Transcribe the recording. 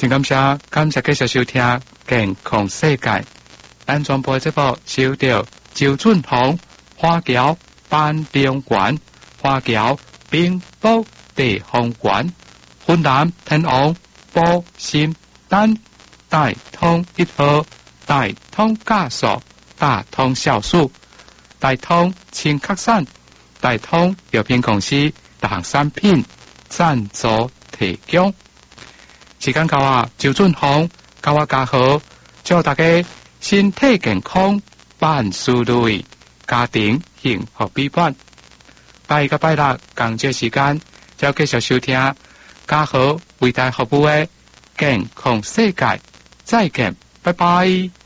真感谢继续收听健康世界。咱全部节目收到周俊宏花桥板中园、花桥冰岛地方园、云南天王保心丹、大通一号、大通加速、大通酵素、大通清咳散、大通药品公司各项产品赞助提供。时间到啊，周俊宏甲我加好，祝大家身体健康，万事如意，家庭幸福美满。拜个拜六，同这时间，就继续收听加好为大服务的健康世界。再见，拜拜。